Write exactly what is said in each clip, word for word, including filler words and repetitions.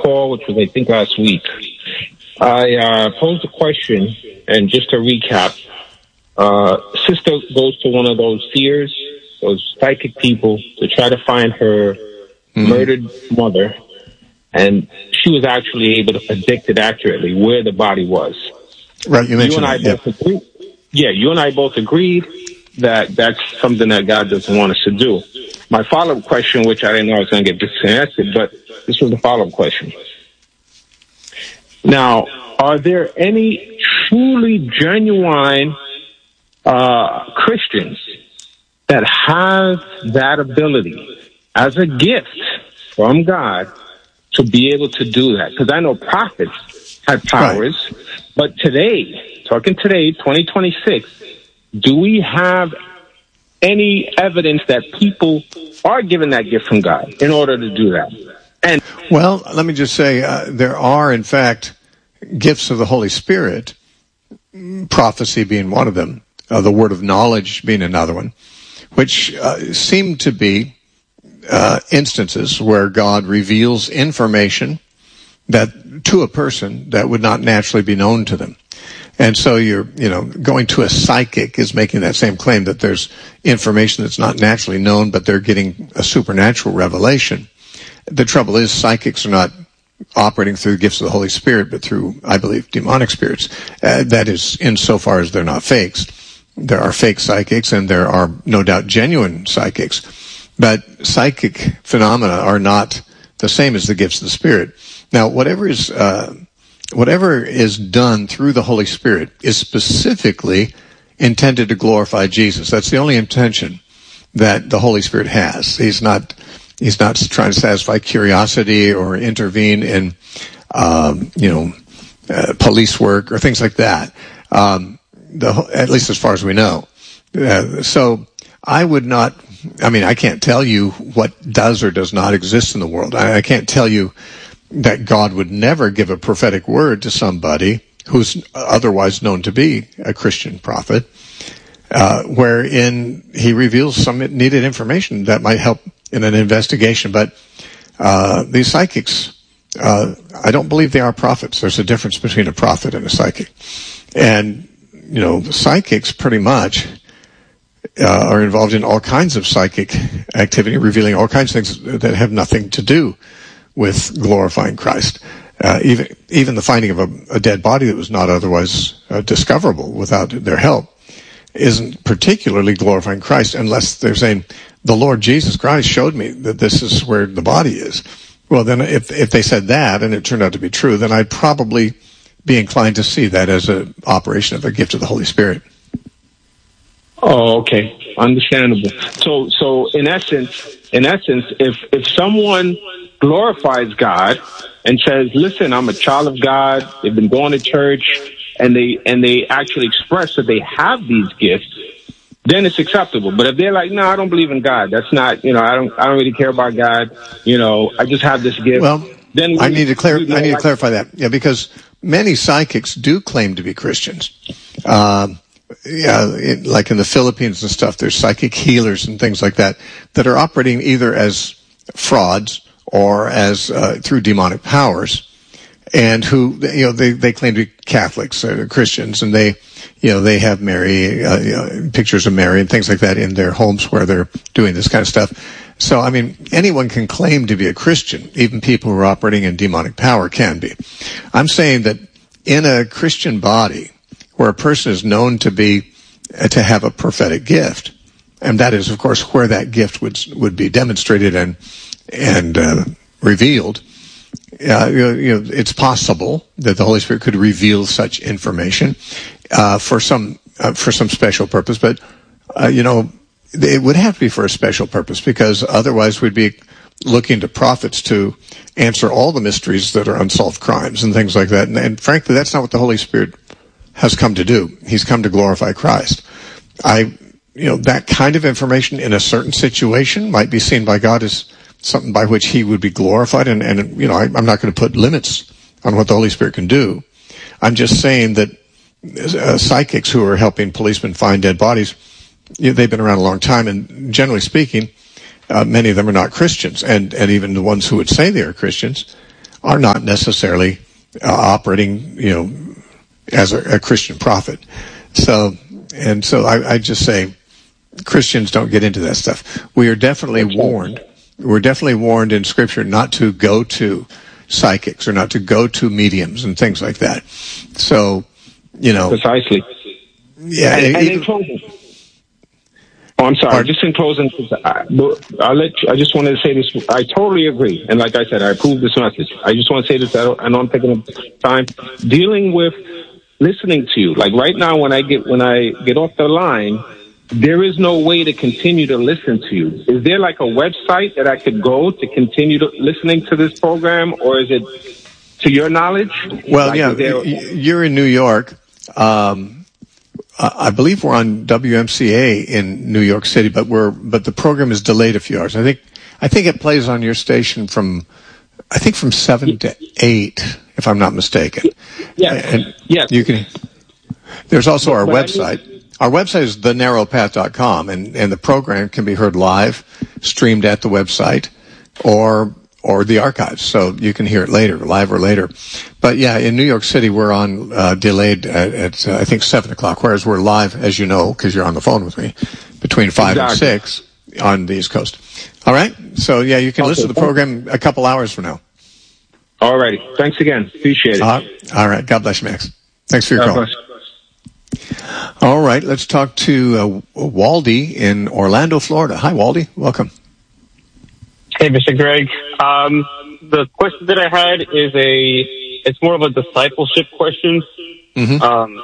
call, which was, I think, last week. I uh, posed a question, and just to recap, uh, sister goes to one of those seers, those psychic people, to try to find her mm. murdered mother, and she was actually able to predict it accurately where the body was. Right, you mentioned you and I that, both yeah. agreed. Yeah, you and I both agreed that that's something that God doesn't want us to do. My follow-up question, which I didn't know I was going to get disconnected, but this was the follow-up question. Now, are there any truly genuine uh, Christians that have that ability as a gift from God to be able to do that? Because I know prophets have powers, right. But today, talking today, twenty twenty-six, do we have any evidence that people are given that gift from God in order to do that? And well, let me just say, uh, there are, in fact, gifts of the Holy Spirit, prophecy being one of them, uh, the word of knowledge being another one, which uh, seem to be uh, instances where God reveals information that to a person that would not naturally be known to them. And so you're, you know, going to a psychic is making that same claim that there's information that's not naturally known, but they're getting a supernatural revelation. The trouble is psychics are not operating through the gifts of the Holy Spirit, but through, I believe, demonic spirits. Uh, that is insofar as they're not fakes. There are fake psychics, and there are no doubt genuine psychics. But psychic phenomena are not the same as the gifts of the Spirit. Now, whatever is uh, whatever is done through the Holy Spirit is specifically intended to glorify Jesus. That's the only intention that the Holy Spirit has. He's not he's not trying to satisfy curiosity or intervene in um, you know uh, police work or things like that. Um, the, at least as far as we know. Uh, so I would not. I mean, I can't tell you what does or does not exist in the world. I, I can't tell you that God would never give a prophetic word to somebody who's otherwise known to be a Christian prophet, uh, wherein he reveals some needed information that might help in an investigation. But uh, these psychics, uh, I don't believe they are prophets. There's a difference between a prophet and a psychic. And, you know, psychics pretty much uh, are involved in all kinds of psychic activity, revealing all kinds of things that have nothing to do with glorifying Christ. Uh, even even the finding of a, a dead body that was not otherwise uh, discoverable without their help isn't particularly glorifying Christ, unless they're saying, the Lord Jesus Christ showed me that this is where the body is. Well, then if if they said that and it turned out to be true, then I'd probably be inclined to see that as an operation of a gift of the Holy Spirit. Oh, okay. Understandable. So, so in essence, in essence, if, if someone glorifies God and says, listen, I'm a child of God, they've been going to church, and they, and they actually express that they have these gifts, then it's acceptable. But if they're like, no, I don't believe in God, that's not, you know, I don't, I don't really care about God, you know, I just have this gift. Well, then we, I need to clear, I need like, to clarify that. Yeah, because many psychics do claim to be Christians. Um, Yeah, it, like in the Philippines and stuff, there's psychic healers and things like that that are operating either as frauds or as uh, through demonic powers, and who, you know, they, they claim to be Catholics, uh, Christians, and they, you know, they have Mary, uh, you know, pictures of Mary and things like that in their homes where they're doing this kind of stuff. So, I mean, anyone can claim to be a Christian. Even people who are operating in demonic power can be. I'm saying that in a Christian body, where a person is known to be, uh, to have a prophetic gift, and that is, of course, where that gift would would be demonstrated and and uh, revealed. Uh, you know, you know, it's possible that the Holy Spirit could reveal such information uh, for some uh, for some special purpose, but uh, you know, it would have to be for a special purpose, because otherwise we'd be looking to prophets to answer all the mysteries that are unsolved crimes and things like that. And, and frankly, that's not what the Holy Spirit has come to do. He's come to glorify Christ. I, you know, that kind of information in a certain situation might be seen by God as something by which he would be glorified. And, and you know, I, I'm not going to put limits on what the Holy Spirit can do. I'm just saying that uh, psychics who are helping policemen find dead bodies, you know, they've been around a long time, and generally speaking, uh, many of them are not Christians. And, and even the ones who would say they are Christians are not necessarily uh, operating, you know, as a, a Christian prophet. So, and so I, I just say Christians don't get into that stuff. We are definitely warned. We're definitely warned in Scripture not to go to psychics or not to go to mediums and things like that. So, you know. Precisely. Yeah. And, and even, in closing. Oh, I'm sorry. Pardon? Just in closing, I, I'll let you, I just wanted to say this. I totally agree. And like I said, I approve this message. I just want to say this. I, don't, I know I'm taking up time. Dealing with listening to you. Like right now, when I get, when I get off the line, there is no way to continue to listen to you. Is there like a website that I could go to continue to listening to this program, or is it, to your knowledge? Well, like, yeah, there... you're in New York. Um, I believe we're on W M C A in New York City, but we're but the program is delayed a few hours. I think I think it plays on your station from I think from seven to eight, if I'm not mistaken. Yes. And yes. You can. There's also our but website. I mean, Our website is the narrow path dot com, and, and the program can be heard live, streamed at the website, or or the archives, so you can hear it later, live or later. But yeah, in New York City, we're on uh, delayed at, at uh, I think seven o'clock, whereas we're live, as you know, because you're on the phone with me, between five exactly. and six on the East Coast. All right, so yeah, you can okay. listen to the program a couple hours from now. All righty, thanks again, appreciate it. Uh, all right, God bless you, Max. Thanks for your God call. Bless. All right, let's talk to uh, Waldy in Orlando, Florida. Hi, Waldy. Welcome. Hey, Mister Greg. Um, the question that I had is a, it's more of a discipleship question. Mm-hmm. Um,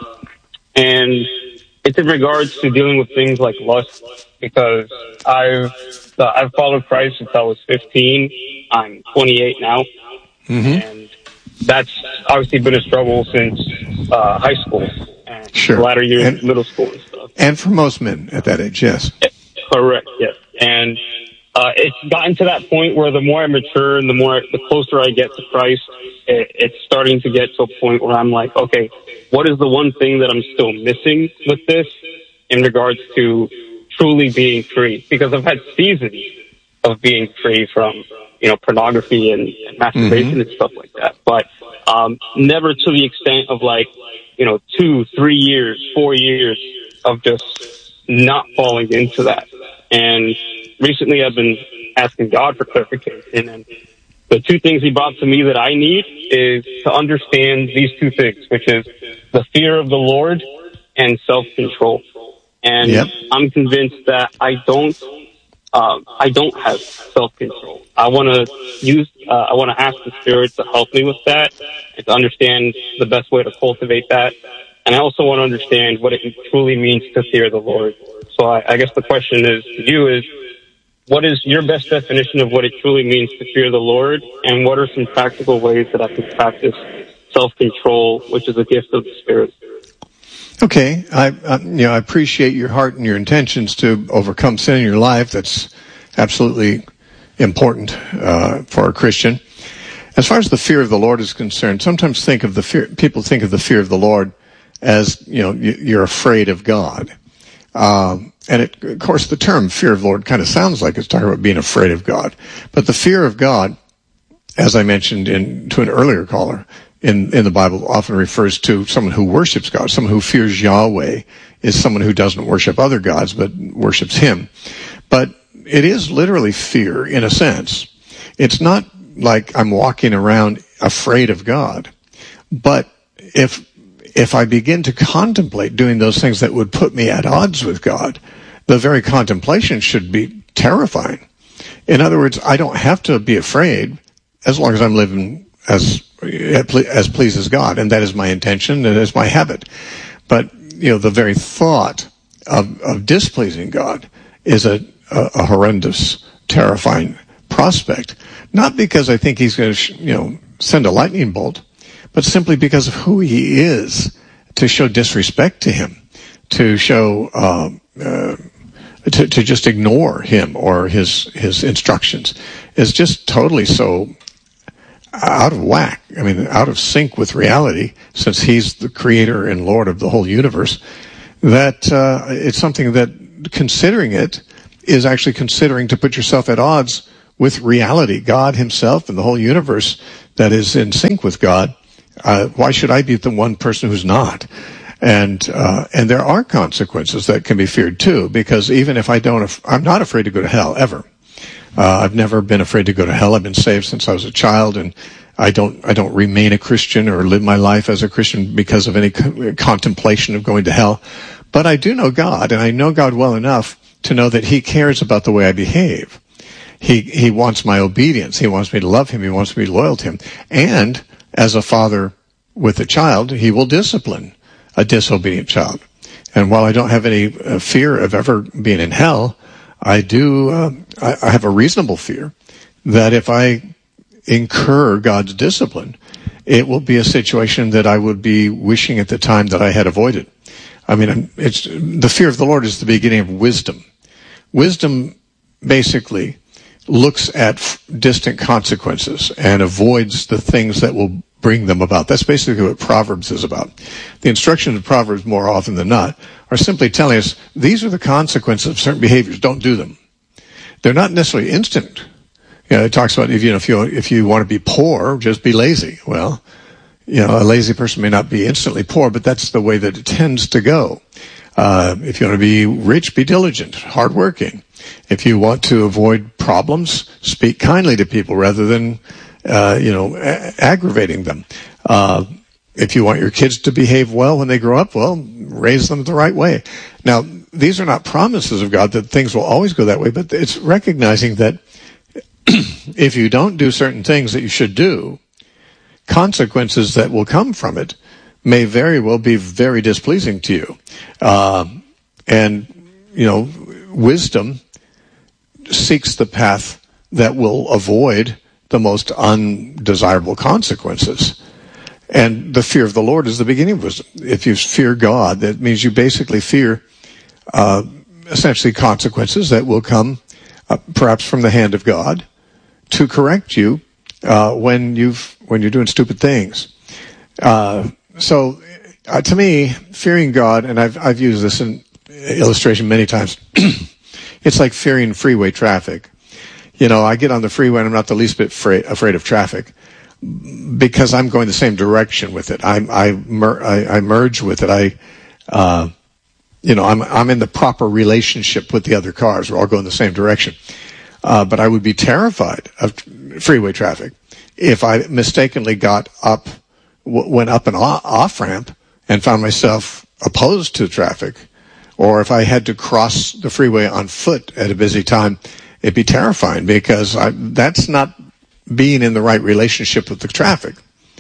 and it's in regards to dealing with things like lust, because I've, uh, I've followed Christ since I was fifteen. I'm twenty-eight now. Mm-hmm. And that's obviously been a struggle since, uh, high school. And sure. the latter years and, of middle school and stuff. And for most men at that age, yes. Correct, yes. And uh, it's gotten to that point where the more I mature and the more, the closer I get to Christ, it, it's starting to get to a point where I'm like, okay, what is the one thing that I'm still missing with this in regards to truly being free? Because I've had seasons of being free from, you know, pornography and, and masturbation mm-hmm. and stuff like that. But um, never to the extent of like, you know, two, three years, four years of just not falling into that. And recently I've been asking God for clarification, and the two things he brought to me that I need is to understand these two things, which is the fear of the Lord and self-control. And yep. I'm convinced that I don't, um, I don't have self-control. I want to use, uh, I want to ask the Spirit to help me with that and to understand the best way to cultivate that. And I also want to understand what it truly means to fear the Lord. So I, I guess the question is to you is, what is your best definition of what it truly means to fear the Lord? And what are some practical ways that I can practice self-control, which is a gift of the Spirit? Okay. I, I, you know, I appreciate your heart and your intentions to overcome sin in your life. That's absolutely important, uh, for a Christian. As far as the fear of the Lord is concerned, sometimes think of the fear, people think of the fear of the Lord as, you know, you're afraid of God. Um, and it, of course, the term fear of the Lord kind of sounds like it's talking about being afraid of God. But the fear of God, as I mentioned in, to an earlier caller, in, in the Bible often refers to someone who worships God. Someone who fears Yahweh is someone who doesn't worship other gods, but worships Him. But it is literally fear in a sense. It's not like I'm walking around afraid of God. But if If I begin to contemplate doing those things that would put me at odds with God, the very contemplation should be terrifying. In other words, I don't have to be afraid as long as I'm living as as pleases God, and that is my intention, and that is my habit. But, you know, the very thought of, of displeasing God is a, a, a horrendous, terrifying prospect. Not because I think He's going to, you know, send a lightning bolt, but simply because of who He is, to show disrespect to Him, to show, uh, uh, to, to just ignore Him or His, His instructions is just totally so out of whack. I mean, out of sync with reality, since He's the creator and Lord of the whole universe, that, uh, it's something that considering it is actually considering to put yourself at odds with reality. God Himself and the whole universe that is in sync with God, uh, why should I be the one person who's not? And uh, and there are consequences that can be feared too, because even if I don't, I'm not afraid to go to hell ever. Uh, I've never been afraid to go to hell. I've been saved since I was a child, and I don't I don't remain a Christian or live my life as a Christian because of any co- contemplation of going to hell. But I do know God, and I know God well enough to know that He cares about the way I behave. He He wants my obedience. He wants me to love Him. He wants me to be loyal to Him. And as a father with a child, He will discipline a disobedient child. And while I don't have any uh, fear of ever being in hell, I do, uh, I, I have a reasonable fear that if I incur God's discipline, it will be a situation that I would be wishing at the time that I had avoided. I mean, it's, the fear of the Lord is the beginning of wisdom. Wisdom basically looks at f- distant consequences and avoids the things that will bring them about. That's basically what Proverbs is about. The instructions of Proverbs, more often than not, are simply telling us these are the consequences of certain behaviors. Don't do them. They're not necessarily instant. You know, it talks about if you know if you if you want to be poor, just be lazy. Well, you know, a lazy person may not be instantly poor, but that's the way that it tends to go. Uh, if you want to be rich, be diligent, hardworking. If you want to avoid problems, speak kindly to people rather than Uh, you know, a- aggravating them. Uh, if you want your kids to behave well when they grow up, well, raise them the right way. Now, these are not promises of God that things will always go that way, but it's recognizing that if you don't do certain things that you should do, consequences that will come from it may very well be very displeasing to you. Uh, and, you know, wisdom seeks the path that will avoid the most undesirable consequences. And the fear of the Lord is the beginning of wisdom. If you fear God, that means you basically fear uh, essentially consequences that will come uh, perhaps from the hand of God to correct you uh, when you've when you're doing stupid things. Uh, so uh, to me, fearing God, and I've I've used this in illustration many times, it's like fearing freeway traffic. You know, I get on the freeway and I'm not the least bit afraid, afraid of traffic because I'm going the same direction with it. I, I, mer- I, I merge with it. I, uh, you know, I'm, I'm in the proper relationship with the other cars. We're all going the same direction. Uh, but I would be terrified of freeway traffic if I mistakenly got up, w- went up an off ramp and found myself opposed to traffic, or if I had to cross the freeway on foot at a busy time. It'd be terrifying because I, that's not being in the right relationship with the traffic.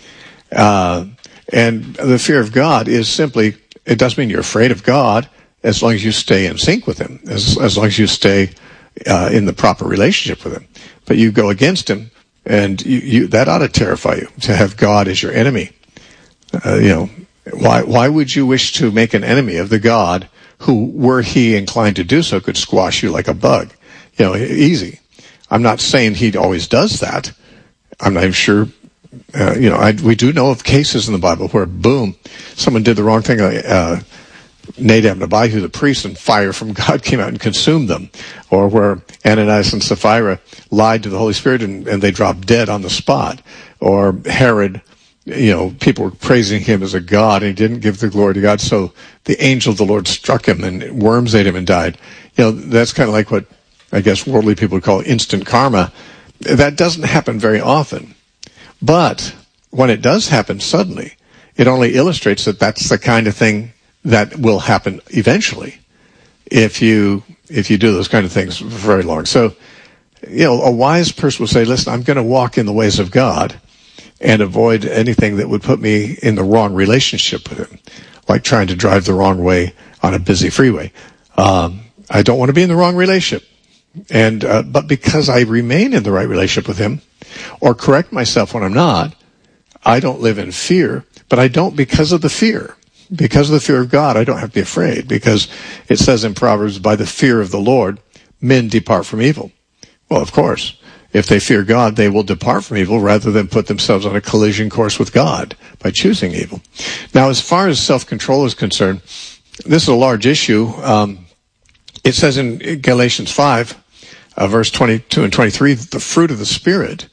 Uh, and the fear of God is simply, it doesn't mean you're afraid of God as long as you stay in sync with Him, as, as long as you stay uh, in the proper relationship with Him. But you go against Him, and you, you, that ought to terrify you, to have God as your enemy. Uh, you know, why, why would you wish to make an enemy of the God who, were He inclined to do so, could squash you like a bug? You know, easy. I'm not saying He always does that. I'm not even sure. Uh, you know, I, we do know of cases in the Bible where, boom, someone did the wrong thing. Uh, Nadab and Abihu, the priests, and fire from God came out and consumed them. Or where Ananias and Sapphira lied to the Holy Spirit and, and they dropped dead on the spot. Or Herod, you know, people were praising him as a god and he didn't give the glory to God. So the angel of the Lord struck him and worms ate him and died. You know, that's kind of like what I guess worldly people would call instant karma. That doesn't happen very often. But when it does happen suddenly, it only illustrates that that's the kind of thing that will happen eventually if you if you do those kind of things for very long. So, you know, a wise person will say, listen, I'm going to walk in the ways of God and avoid anything that would put me in the wrong relationship with Him, like trying to drive the wrong way on a busy freeway. Um, I don't want to be in the wrong relationship. And uh, but because I remain in the right relationship with Him, or correct myself when I'm not, I don't live in fear. But I don't because of the fear. Because of the fear of God, I don't have to be afraid. Because it says in Proverbs, by the fear of the Lord, men depart from evil. Well, of course, if they fear God, they will depart from evil rather than put themselves on a collision course with God by choosing evil. Now, as far as self-control is concerned, this is a large issue. Um, it says in Galatians five, Uh, verse twenty-two and twenty-three, the fruit of the Spirit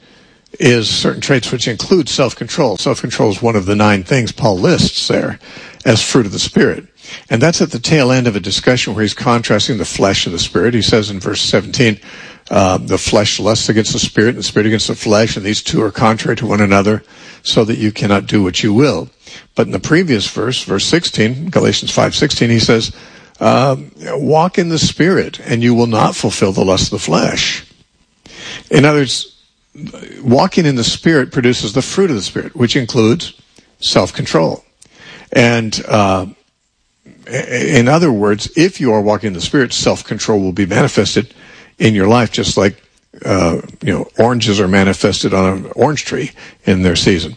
is certain traits which include self-control. Self-control is one of the nine things Paul lists there as fruit of the Spirit. And that's at the tail end of a discussion where he's contrasting the flesh and the Spirit. He says in verse seventeen, uh, the flesh lusts against the Spirit, and the Spirit against the flesh, and these two are contrary to one another, so that you cannot do what you will. But in the previous verse, verse sixteen, Galatians five sixteen, he says, uh, walk in the Spirit, and you will not fulfill the lust of the flesh. In other words, walking in the Spirit produces the fruit of the Spirit, which includes self-control. And uh, in other words, if you are walking in the Spirit, self-control will be manifested in your life, just like uh, you know, oranges are manifested on an orange tree in their season.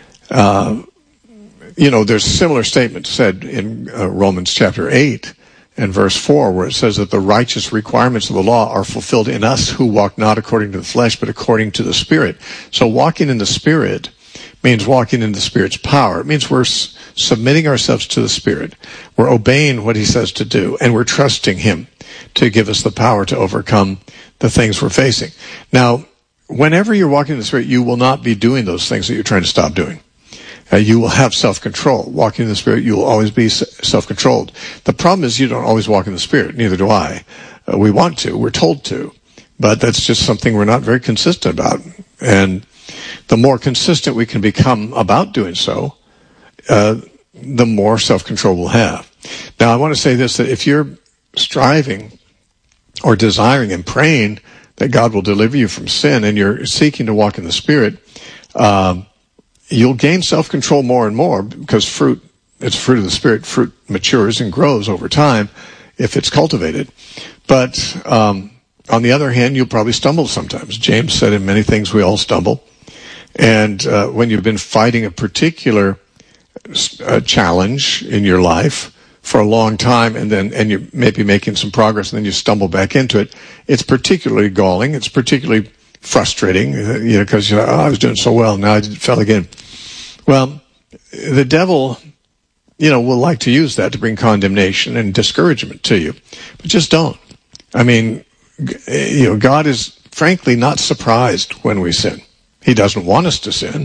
Uh, you know, there's a similar statement said in uh, Romans chapter eight and verse four, where it says that the righteous requirements of the law are fulfilled in us who walk not according to the flesh, but according to the Spirit. So walking in the Spirit means walking in the Spirit's power. It means we're s- submitting ourselves to the Spirit. We're obeying what He says to do, and we're trusting Him to give us the power to overcome the things we're facing. Now, whenever you're walking in the Spirit, you will not be doing those things that you're trying to stop doing. Uh, you will have self-control. Walking in the Spirit, you will always be s- self-controlled. The problem is you don't always walk in the Spirit. Neither do I. Uh, we want to. We're told to. But that's just something we're not very consistent about. And the more consistent we can become about doing so, uh, the more self-control we'll have. Now, I want to say this, that if you're striving or desiring and praying that God will deliver you from sin, and you're seeking to walk in the Spirit, um, you'll gain self-control more and more, because fruit, it's fruit of the Spirit. Fruit matures and grows over time if it's cultivated. But um, on the other hand, you'll probably stumble sometimes. James said in many things we all stumble. And uh, when you've been fighting a particular uh, challenge in your life for a long time, and then and you're maybe making some progress, and then you stumble back into it, it's particularly galling. It's particularly frustrating, you know, because you know, oh, I was doing so well, now I fell again. Well, the devil, you know, will like to use that to bring condemnation and discouragement to you, but just don't. I mean, you know, God is frankly not surprised when we sin. He doesn't want us to sin,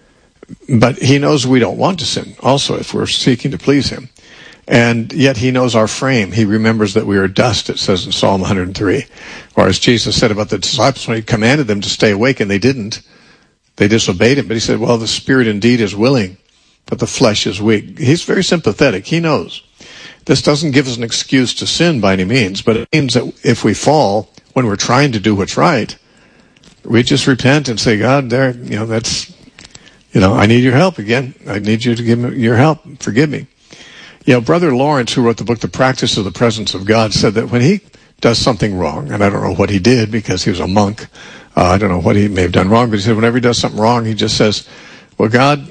but He knows we don't want to sin also if we're seeking to please Him. And yet He knows our frame. He remembers that we are dust, it says in Psalm one hundred three. Or as Jesus said about the disciples when He commanded them to stay awake, and they didn't. They disobeyed Him. But He said, well, the spirit indeed is willing, but the flesh is weak. He's very sympathetic. He knows. This doesn't give us an excuse to sin by any means, but it means that if we fall when we're trying to do what's right, we just repent and say, God, there, you know, that's, you know, I need your help again. I need you to give me your help. Forgive me. You know, Brother Lawrence, who wrote the book, The Practice of the Presence of God, said that when he does something wrong, and I don't know what he did because he was a monk, uh, I don't know what he may have done wrong, but he said whenever he does something wrong, he just says, well, God,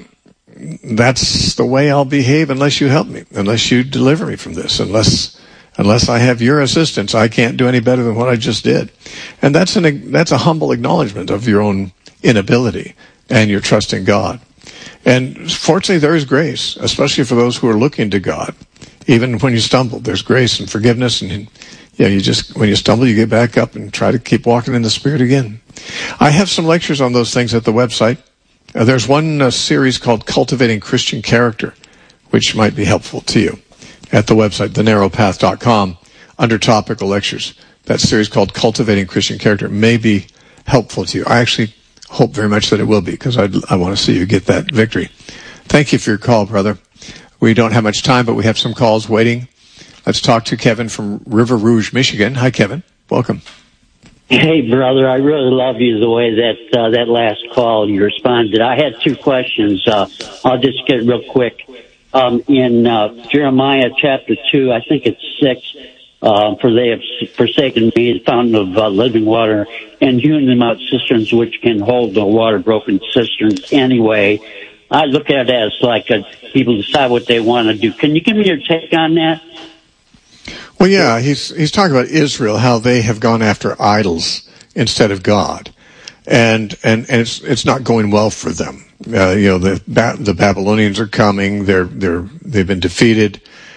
that's the way I'll behave unless you help me, unless you deliver me from this, unless unless I have your assistance, I can't do any better than what I just did. And that's an that's a humble acknowledgement of your own inability and your trust in God. And fortunately, there is grace, especially for those who are looking to God. Even when you stumble, there's grace and forgiveness. And you know, you just when you stumble, you get back up and try to keep walking in the Spirit again. I have some lectures on those things at the website. Uh, there's one uh, series called Cultivating Christian Character, which might be helpful to you, at the website, the narrow path dot com, under topical lectures. That series called Cultivating Christian Character may be helpful to you. I actually hope very much that it will be, because I I want to see you get that victory. Thank you for your call, brother. We don't have much time, but we have some calls waiting. Let's talk to Kevin from River Rouge, Michigan. Hi, Kevin. Welcome. Hey, brother, I really love you the way that uh, that last call you responded. I had two questions. Uh, I'll just get it real quick. Um, in uh, Jeremiah chapter two, I think it's six, uh, for they have forsaken me, the fountain of uh, living water, and hewn them out cisterns which can hold the water, broken cisterns anyway. I look at it as like a, people decide what they want to do. Can you give me your take on that? Well, yeah, he's he's talking about Israel, how they have gone after idols instead of God, and and, and it's it's not going well for them. Uh, you know, the ba- the Babylonians are coming; they're they're they've been defeated.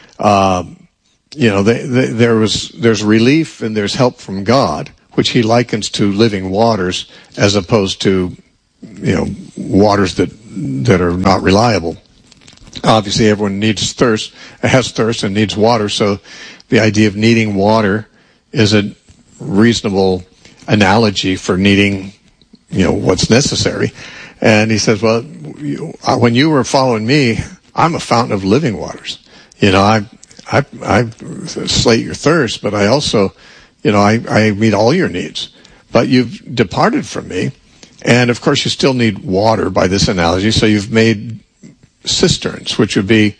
Um, you know, they, they, there was there's relief and there's help from God, which He likens to living waters, as opposed to you know, waters that that are not reliable. Obviously, everyone needs thirst, has thirst and needs water, so the idea of needing water is a reasonable analogy for needing, you know, what's necessary. And he says, well, you, when you were following me, I'm a fountain of living waters. You know, I, I, I slate your thirst, but I also, you know, I, I meet all your needs. But you've departed from me, and of course you still need water by this analogy, so you've made cisterns, which would be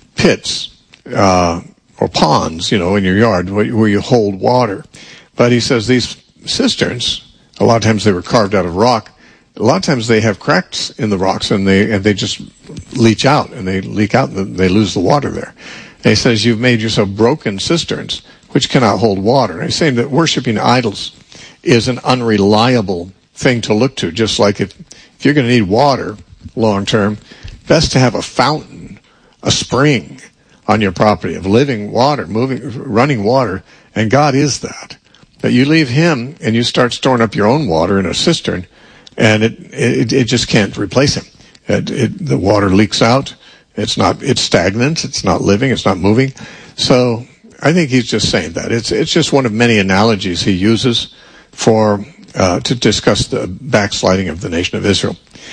pits, uh, or ponds, you know, in your yard where you hold water. But he says these cisterns, a lot of times they were carved out of rock. A lot of times they have cracks in the rocks, and they and they just leach out, and they leak out, and they lose the water there. And he says you've made yourself broken cisterns, which cannot hold water. And he's saying that worshiping idols is an unreliable thing to look to. Just like if if you're going to need water long term, best to have a fountain, a spring on your property of living water, moving, running water, and God is that. But you leave Him and you start storing up your own water in a cistern, and it it, it just can't replace Him. It, it, the water leaks out. It's not. It's stagnant. It's not living. It's not moving. So I think he's just saying that. It's it's just one of many analogies he uses for uh, to discuss the backsliding of the nation of Israel.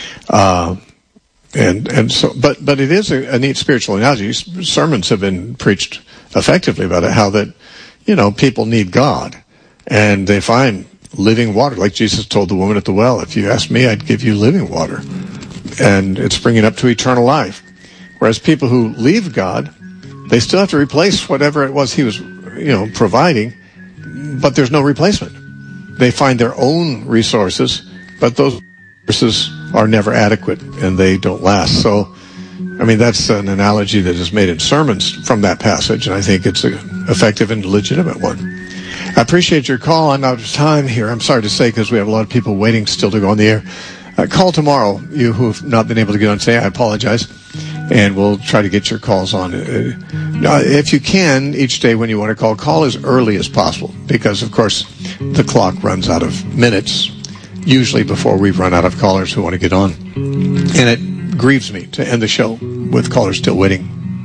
Uh, And and so, but but it is a, a neat spiritual analogy. Sermons have been preached effectively about it, how that, you know, people need God, and they find living water, like Jesus told the woman at the well, if you ask me, I'd give you living water, and it's bringing up to eternal life. Whereas people who leave God, they still have to replace whatever it was He was, you know, providing, but there's no replacement. They find their own resources, but those resources are never adequate, and they don't last. So, I mean, that's an analogy that is made in sermons from that passage, and I think it's an effective and legitimate one. I appreciate your call. I'm out of time here, I'm sorry to say, because we have a lot of people waiting still to go on the air. Uh, call tomorrow, you who have not been able to get on today. I apologize, and we'll try to get your calls on. Uh, if you can, each day when you want to call, call as early as possible, because, of course, the clock runs out of minutes, usually before we've run out of callers who want to get on. And it grieves me to end the show with callers still waiting.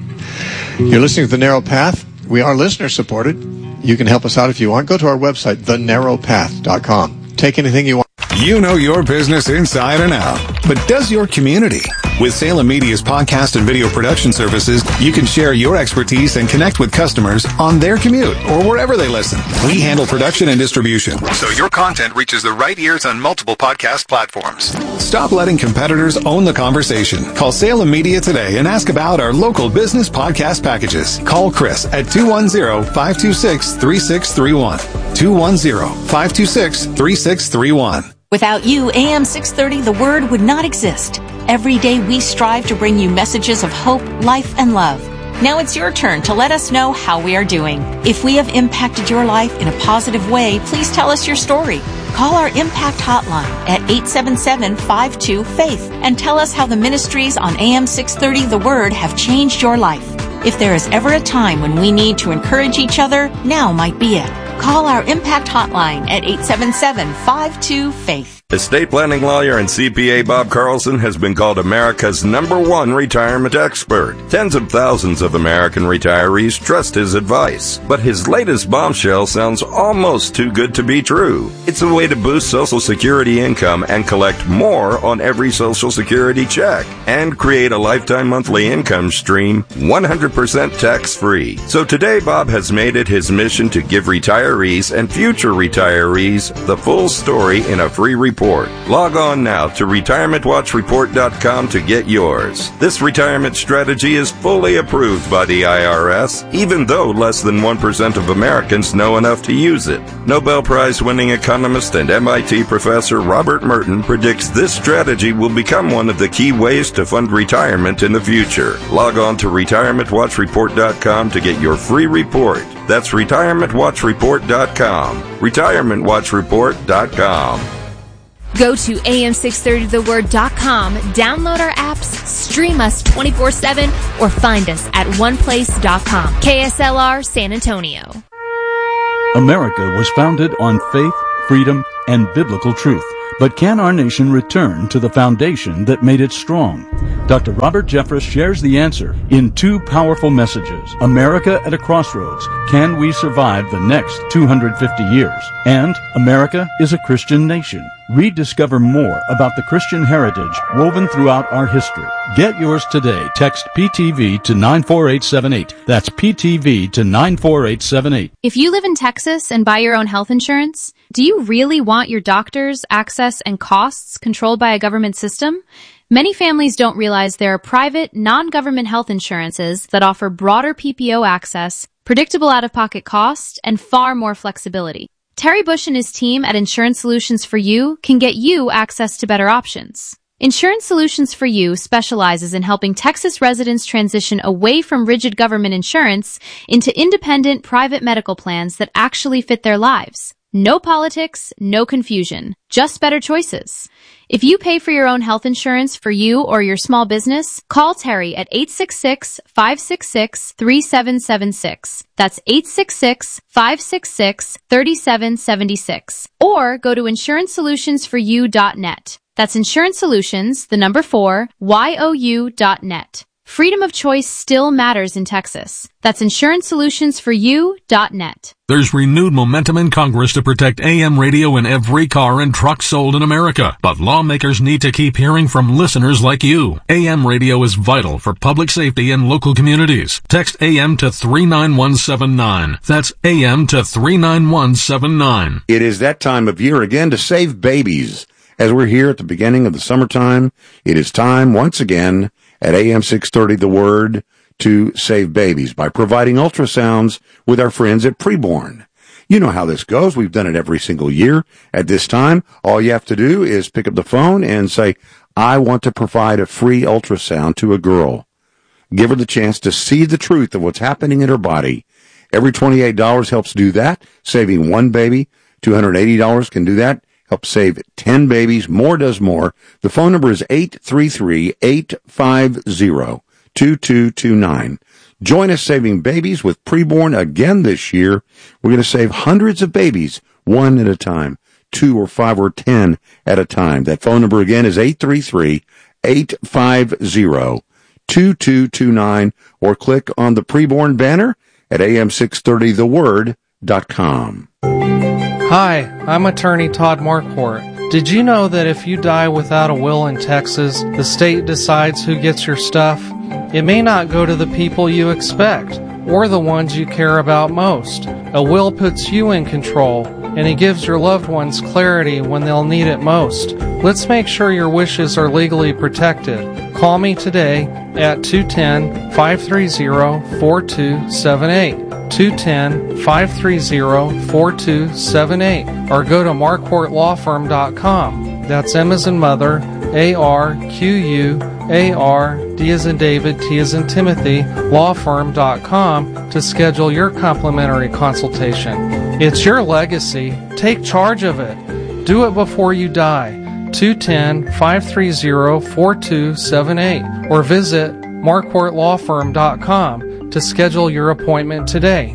You're listening to The Narrow Path. We are listener-supported. You can help us out if you want. Go to our website, the narrow path dot com. Take anything you want. You know your business inside and out, but does your community? With Salem Media's podcast and video production services, you can share your expertise and connect with customers on their commute or wherever they listen. We handle production and distribution, so your content reaches the right ears on multiple podcast platforms. Stop letting competitors own the conversation. Call Salem Media today and ask about our local business podcast packages. Call Chris at two one zero, five two six, three six three one. two one zero, five two six, three six three one. Without you, A M six thirty, the Word would not exist. Every day we strive to bring you messages of hope, life, and love. Now it's your turn to let us know how we are doing. If we have impacted your life in a positive way, please tell us your story. Call our Impact Hotline at eight seven seven, five two, FAITH and tell us how the ministries on A M six thirty The Word have changed your life. If there is ever a time when we need to encourage each other, now might be it. Call our Impact Hotline at eight seven seven, five two, FAITH. Estate planning lawyer and C P A Bob Carlson has been called America's number one retirement expert. Tens of thousands of American retirees trust his advice. But his latest bombshell sounds almost too good to be true. It's a way to boost Social Security income and collect more on every Social Security check and create a lifetime monthly income stream one hundred percent tax-free. So today, Bob has made it his mission to give retirees and future retirees the full story in a free report. Log on now to retirement watch report dot com to get yours. This retirement strategy is fully approved by the I R S, even though less than one percent of Americans know enough to use it. Nobel Prize-winning economist and M I T professor Robert Merton predicts this strategy will become one of the key ways to fund retirement in the future. Log on to retirement watch report dot com to get your free report. That's retirement watch report dot com. retirement watch report dot com. Go to A M six thirty the word dot com, download our apps, stream us twenty-four seven, or find us at one place dot com. K S L R San Antonio. America was founded on faith, freedom, and biblical truth. But can our nation return to the foundation that made it strong? Doctor Robert Jeffress shares the answer in two powerful messages. America at a Crossroads. Can we survive the next two hundred fifty years? And America is a Christian nation. Rediscover more about the Christian heritage woven throughout our history. Get yours today. Text P T V to nine four eight seven eight. That's P T V to nine four eight seven eight. If you live in Texas and buy your own health insurance, do you really want your doctors, access, and costs controlled by a government system? Many families don't realize there are private, non-government health insurances that offer broader P P O access, predictable out-of-pocket cost, and far more flexibility. Terry Bush and his team at Insurance Solutions for You can get you access to better options. Insurance Solutions for You specializes in helping Texas residents transition away from rigid government insurance into independent private medical plans that actually fit their lives. No politics, no confusion, just better choices. If you pay for your own health insurance for you or your small business, call Terry at eight six six, five six six, three seven seven six. That's eight six six, five six six, three seven seven six. Or go to insurance solutions for you dot net. That's Insurance Solutions, the number four, Y O U dot net. Freedom of choice still matters in Texas. That's insurance solutions for you dot net. There's renewed momentum in Congress to protect A M radio in every car and truck sold in America. But lawmakers need to keep hearing from listeners like you. A M radio is vital for public safety and local communities. Text A M to three nine one seven nine. That's A M to three nine one seven nine. It is that time of year again to save babies. As we're here at the beginning of the summertime, it is time once again at A M six thirty The Word to save babies by providing ultrasounds with our friends at Preborn. You know how this goes. We've done it every single year. At this time, all you have to do is pick up the phone and say, I want to provide a free ultrasound to a girl. Give her the chance to see the truth of what's happening in her body. Every twenty-eight dollars helps do that, saving one baby. two hundred eighty dollars can do that. Help save ten babies. More does more. The phone number is eight three three, eight five zero, two two two nine. Join us saving babies with Preborn again this year. We're going to save hundreds of babies, one at a time, two or five or ten at a time. That phone number again is eight three three, eight five zero, two two two nine, or click on the Preborn banner at A M six thirty the word dot com. Hi, I'm attorney Todd Marquardt. Did you know that if you die without a will in Texas, the state decides who gets your stuff? It may not go to the people you expect, or the ones you care about most. A will puts you in control, and it gives your loved ones clarity when they'll need it most. Let's make sure your wishes are legally protected. Call me today at two one zero, five three zero, four two seven eight. two one zero, five three zero, four two seven eight, or go to marquardt law firm dot com. That's M as in mother, A R Q U A R, D as in David, T as in Timothy, law firm dot com to schedule your complimentary consultation. It's your legacy. Take charge of it. Do it before you die. two one zero, five three zero, four two seven eight, or visit marquardt law firm dot com to schedule your appointment today.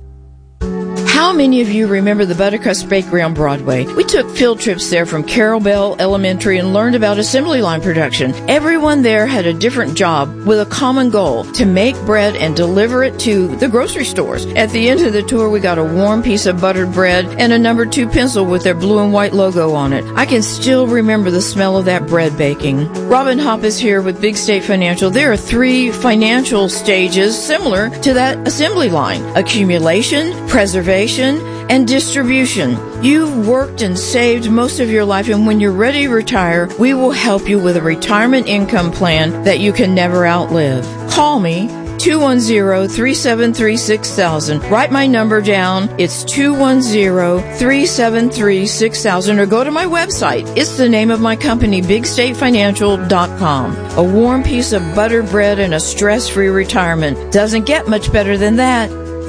How many of you remember the Buttercrust Bakery on Broadway? We took field trips there from Carroll Bell Elementary and learned about assembly line production. Everyone there had a different job with a common goal, to make bread and deliver it to the grocery stores. At the end of the tour, we got a warm piece of buttered bread and a number two pencil with their blue and white logo on it. I can still remember the smell of that bread baking. Robin Hopp is here with Big State Financial. There are three financial stages similar to that assembly line: accumulation, preservation, and distribution. You've worked and saved most of your life, and when you're ready to retire, we will help you with a retirement income plan that you can never outlive. Call me, two one zero, three seven three, six thousand. Write my number down. It's two one zero, three seven three, six thousand, or go to my website. It's the name of my company, big state financial dot com. A warm piece of buttered bread and a stress-free retirement. Doesn't get much better than that.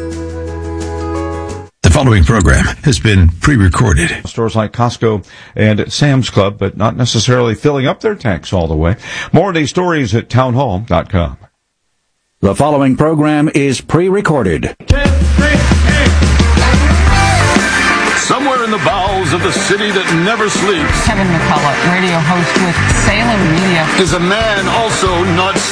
The following program has been pre-recorded. Stores like Costco and Sam's Club, but not necessarily filling up their tanks all the way. More of these stories at town hall dot com. The following program is pre-recorded. Somewhere in the bowels of the city that never sleeps. Kevin McCullough, radio host with Salem Media. Is a man also not sleeping?